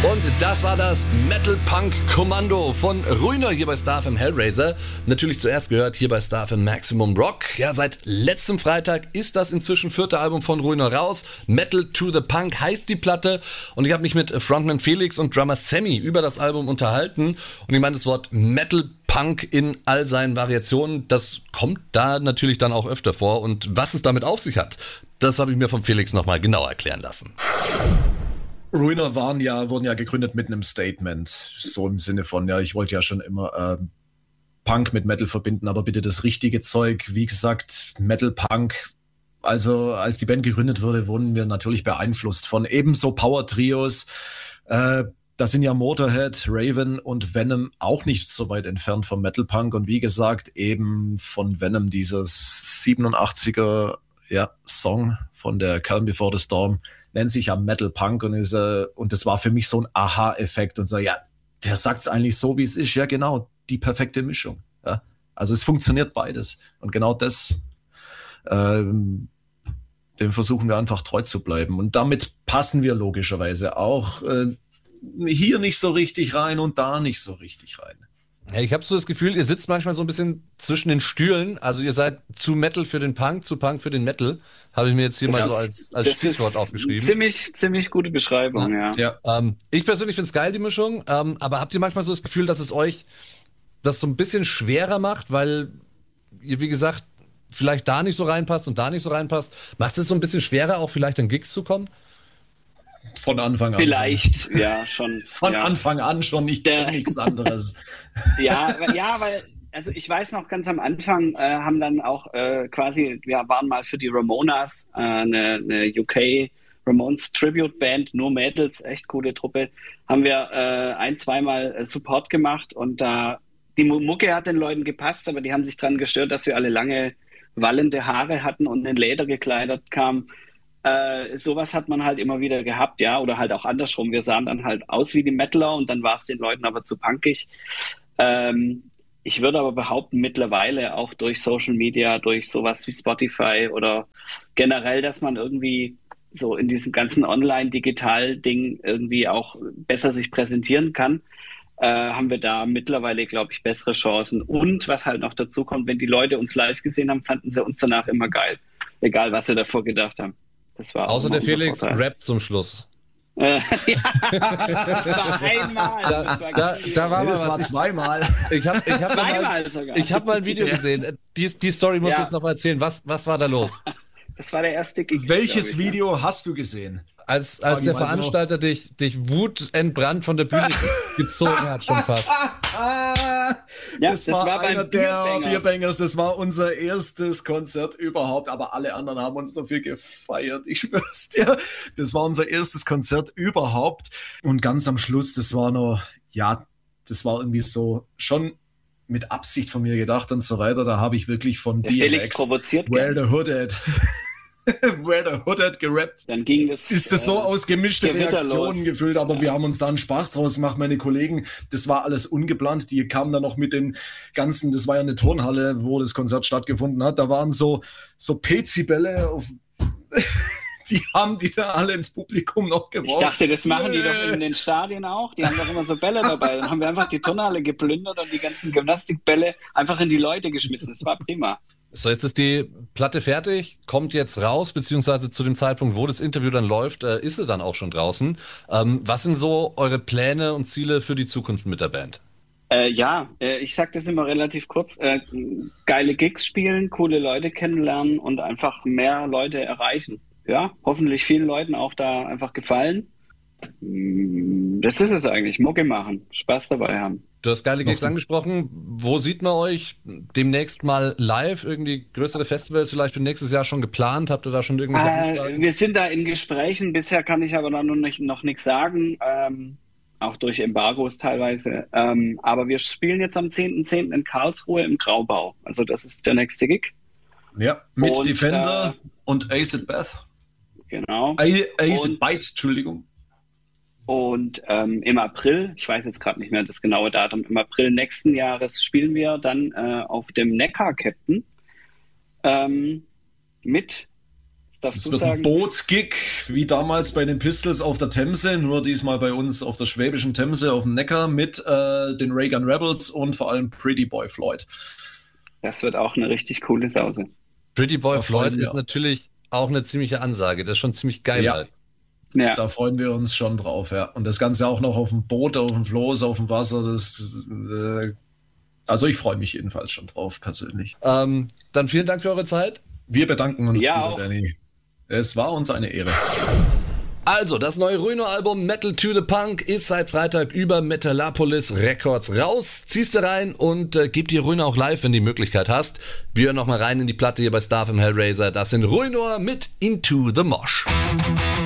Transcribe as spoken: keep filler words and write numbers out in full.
Und das war das Metal Punk Kommando von Ruiner hier bei Star F M Hellraiser. Natürlich zuerst gehört hier bei Star F M Maximum Rock. Ja, seit letztem Freitag ist das inzwischen vierte Album von Ruiner raus. Metal to the Punk heißt die Platte. Und ich habe mich mit Frontman Felix und Drummer Sammy über das Album unterhalten. Und ich meine, das Wort Metal Punk in all seinen Variationen, das kommt da natürlich dann auch öfter vor. Und was es damit auf sich hat, das habe ich mir von Felix nochmal genau erklären lassen. Ruiner waren ja, wurden ja gegründet mit einem Statement, so im Sinne von, ja, ich wollte ja schon immer äh, Punk mit Metal verbinden, aber bitte das richtige Zeug. Wie gesagt, Metal Punk, also als die Band gegründet wurde, wurden wir natürlich beeinflusst von ebenso Power-Trios. Äh, da sind ja Motorhead, Raven und Venom auch nicht so weit entfernt vom Metal Punk und wie gesagt, eben von Venom dieses siebenundachtziger ja, Song von der Calm Before the Storm, nennt sich ja Metal Punk und ist äh, und das war für mich so ein Aha-Effekt und so, ja, der sagt's eigentlich so, wie es ist, ja genau, die perfekte Mischung. Ja? Also es funktioniert beides und genau das, ähm, dem versuchen wir einfach treu zu bleiben und damit passen wir logischerweise auch äh, hier nicht so richtig rein und da nicht so richtig rein. Ja, ich habe so das Gefühl, ihr sitzt manchmal so ein bisschen zwischen den Stühlen. Also ihr seid zu Metal für den Punk, zu Punk für den Metal. Habe ich mir jetzt hier das mal so als, als das Stichwort ist aufgeschrieben. Ziemlich, ziemlich gute Beschreibung, ja. ja. ja. Ähm, ich persönlich finde es geil, die Mischung. Ähm, aber habt ihr manchmal so das Gefühl, dass es euch das so ein bisschen schwerer macht, weil ihr, wie gesagt, vielleicht da nicht so reinpasst und da nicht so reinpasst? Macht es so ein bisschen schwerer, auch vielleicht an Gigs zu kommen? Von Anfang an. Vielleicht, schon. ja, schon. Von ja. Anfang an schon, ich kenne nichts anderes. ja, ja, weil, also ich weiß noch, ganz am Anfang äh, haben dann auch äh, quasi, wir waren mal für die Ramonas, äh, eine, eine U K Ramones Tribute Band, nur Mädels, echt coole Truppe, haben wir äh, ein, zweimal äh, Support gemacht und da, die Mucke hat den Leuten gepasst, aber die haben sich dran gestört, dass wir alle lange wallende Haare hatten und in Leder gekleidet kamen. Äh, sowas hat man halt immer wieder gehabt, ja, oder halt auch andersrum. Wir sahen dann halt aus wie die Metaler und dann war es den Leuten aber zu punkig. Ähm, ich würde aber behaupten, mittlerweile auch durch Social Media, durch sowas wie Spotify oder generell, dass man irgendwie so in diesem ganzen Online-Digital-Ding irgendwie auch besser sich präsentieren kann, äh, haben wir da mittlerweile, glaube ich, bessere Chancen. Und was halt noch dazu kommt, wenn die Leute uns live gesehen haben, fanden sie uns danach immer geil. Egal, was sie davor gedacht haben. Das war Außer der Felix rappt zum Schluss. Äh, ja, das war einmal. Da, das war, da, da war nee, das was. war zweimal. Ich habe ich hab zweimal mal, sogar. Ich hab mal ein Video gesehen. Die, die Story muss ja. ich jetzt noch mal erzählen. Was, was war da los? Das war der erste Gig. Welches ich, Video ja. hast du gesehen? Als, als der Veranstalter so. dich, dich wutentbrannt von der Bühne gezogen hat, schon fast. ja, das, das war, war einer der Bierbangers. Das war unser erstes Konzert überhaupt. Aber alle anderen haben uns dafür gefeiert. Ich schwör's dir. Das war unser erstes Konzert überhaupt. Und ganz am Schluss, das war noch, ja, das war irgendwie so schon mit Absicht von mir gedacht und so weiter. Da habe ich wirklich von der D M X Felix provoziert Where the Hood at Where the Hood hat gerappt. Dann ging das. Ist das so äh, aus gemischte Reaktionen los. gefüllt, aber ja. wir haben uns da einen Spaß draus gemacht, meine Kollegen. Das war alles ungeplant. Die kamen dann noch mit den ganzen, das war ja eine Turnhalle, wo das Konzert stattgefunden hat. Da waren so, so Pezibälle auf. Die haben die da alle ins Publikum noch geworfen. Ich dachte, das machen die doch in den Stadien auch. Die haben doch immer so Bälle dabei. Dann haben wir einfach die Turnhalle geplündert und die ganzen Gymnastikbälle einfach in die Leute geschmissen. Das war prima. So, jetzt ist die Platte fertig, kommt jetzt raus, beziehungsweise zu dem Zeitpunkt, wo das Interview dann läuft, äh, ist sie dann auch schon draußen. Ähm, was sind so eure Pläne und Ziele für die Zukunft mit der Band? Äh, ja, äh, ich sag das immer relativ kurz. Äh, geile Gigs spielen, coole Leute kennenlernen und einfach mehr Leute erreichen. Ja, hoffentlich vielen Leuten auch da einfach gefallen. Das ist es eigentlich, Mucke machen, Spaß dabei haben. Du hast geile Gigs angesprochen. Wo sieht man euch demnächst mal live? Irgendwie größere Festivals vielleicht für nächstes Jahr schon geplant? Habt ihr da schon irgendwelche Anfragen? Äh, wir sind da in Gesprächen. Bisher kann ich aber noch, nicht, noch nichts sagen. Ähm, auch durch Embargos teilweise. Ähm, aber wir spielen jetzt am zehnten zehnten in Karlsruhe im Graubau. Also das ist der nächste Gig. Ja, mit und, Defender äh, und Acid Bath. Genau. Acid Bite, Entschuldigung. Und ähm, im April, ich weiß jetzt gerade nicht mehr das genaue Datum, im April nächsten Jahres spielen wir dann äh, auf dem Neckar Captain ähm, mit darfst Es du wird sagen? ein Bootsgig, wie damals bei den Pistols auf der Themse, nur diesmal bei uns auf der schwäbischen Themse auf dem Neckar mit äh, den Reagan Rebels und vor allem Pretty Boy Floyd. Das wird auch eine richtig coole Sause. Pretty Boy Da Floyd freuen wir ist uns. natürlich auch eine ziemliche Ansage. Das ist schon ziemlich geil Ja. halt. Ja. Da freuen wir uns schon drauf, ja. Und das Ganze auch noch auf dem Boot, auf dem Floß, auf dem Wasser. Das, äh, also ich freue mich jedenfalls schon drauf, persönlich. Ähm, dann vielen Dank für eure Zeit. Wir bedanken uns, Ja, lieber auch. Danny. Es war uns eine Ehre. Also, das neue Ruino-Album Metal to the Punk ist seit Freitag über Metalopolis Records raus. Ziehst du rein und äh, gib dir Ruino auch live, wenn du die Möglichkeit hast. Wir hören nochmal rein in die Platte hier bei Star F M Hellraiser. Das sind Ruinor mit Into the Mosh.